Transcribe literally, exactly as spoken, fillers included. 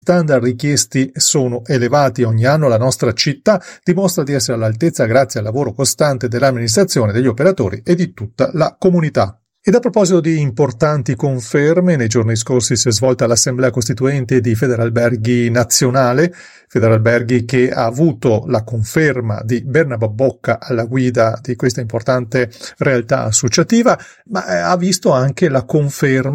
standard richiesti sono elevati ogni anno, la nostra città dimostra di essere all'altezza grazie al lavoro costante dell'amministrazione, degli operatori e di tutta la comunità. Ed a proposito di importanti conferme, nei giorni scorsi si è svolta l'Assemblea Costituente di Federalberghi Nazionale, Federalberghi che ha avuto la conferma di Bernabò Bocca alla guida di questa importante realtà associativa, ma ha visto anche la conferma